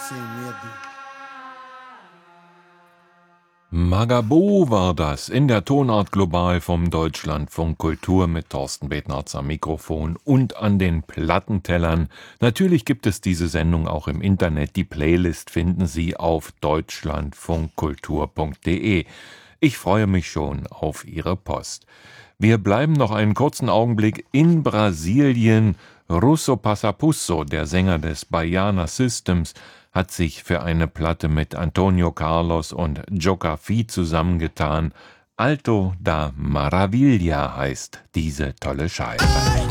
Magabo war das in der Tonart Global vom Deutschlandfunk Kultur mit Thorsten Bednarz am Mikrofon und an den Plattentellern. Natürlich gibt es diese Sendung auch im Internet. Die Playlist finden Sie auf deutschlandfunkkultur.de. Ich freue mich schon auf Ihre Post. Wir bleiben noch einen kurzen Augenblick in Brasilien. Russo Passapusso, der Sänger des Baiana Systems, hat sich für eine Platte mit Antonio Carlos und Jocafi zusammengetan. Alto da Maravilla heißt diese tolle Scheibe.